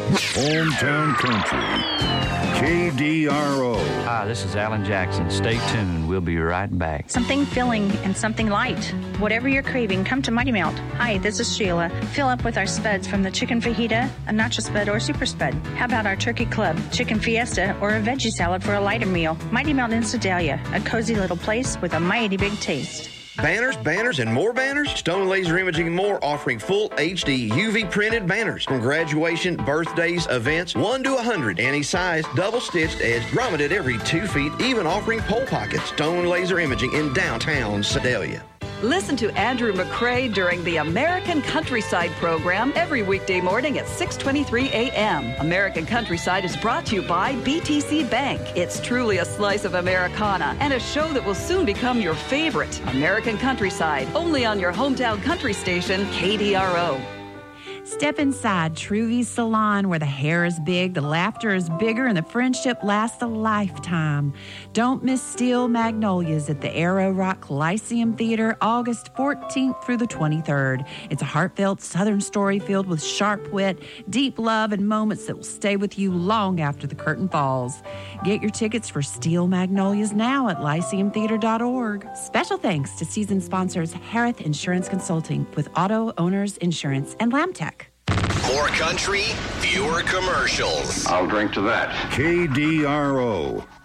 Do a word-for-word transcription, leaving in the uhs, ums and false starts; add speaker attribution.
Speaker 1: Hometown Country, K D R O.
Speaker 2: Hi, this is Alan Jackson. Stay tuned. We'll be right back.
Speaker 3: Something filling and something light. Whatever you're craving, come to Mighty Melt. Hi, this is Sheila. Fill up with our spuds from the chicken fajita, a nacho spud, or super spud. How about our turkey club, chicken fiesta, or a veggie salad for a lighter meal? Mighty Melt in Sedalia, a cozy little place with a mighty big taste.
Speaker 4: Banners, banners, and more banners? Stone Laser Imaging and More offering full H D U V printed banners from graduation, birthdays, events, one to a hundred, any size, double stitched, edged, grommeted every two feet, even offering pole pockets. Stone Laser Imaging in downtown Sedalia.
Speaker 5: Listen to Andrew McCrae during the American Countryside program every weekday morning at six twenty-three a.m. American Countryside is brought to you by B T C Bank. It's truly a slice of Americana and a show that will soon become your favorite. American Countryside, only on your hometown country station, K D R O.
Speaker 6: Step inside Truvy's Salon, where the hair is big, the laughter is bigger, and the friendship lasts a lifetime. Don't miss Steel Magnolias at the Arrow Rock Lyceum Theater, August fourteenth through the twenty-third. It's a heartfelt Southern story filled with sharp wit, deep love, and moments that will stay with you long after the curtain falls. Get your tickets for Steel Magnolias now at lyceum theater dot org. Special thanks to season sponsors Harith Insurance Consulting with Auto Owners Insurance and Lamtech.
Speaker 7: More country, fewer commercials.
Speaker 1: I'll drink to that. K D R O.